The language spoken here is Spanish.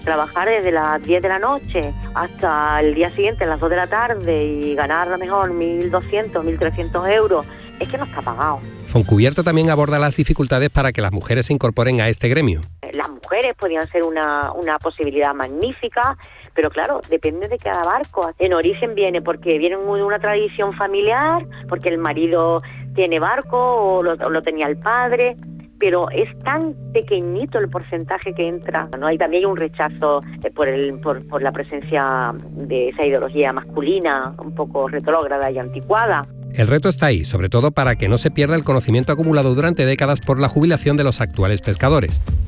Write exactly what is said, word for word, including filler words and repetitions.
trabajar desde las diez de la noche hasta el día siguiente a las dos de la tarde y ganar a lo mejor mil doscientos, mil trescientos euros, es que no está pagado. Foncubierto también aborda las dificultades para que las mujeres se incorporen a este gremio. Las mujeres podían ser una, una posibilidad magnífica, pero claro, depende de cada barco. En origen viene porque viene de una tradición familiar, porque el marido tiene barco o lo, o lo tenía el padre, pero es tan pequeñito el porcentaje que entra, ¿no? Hay también un rechazo por, el, por, por la presencia de esa ideología masculina, un poco retrógrada y anticuada. El reto está ahí, sobre todo para que no se pierda el conocimiento acumulado durante décadas por la jubilación de los actuales pescadores.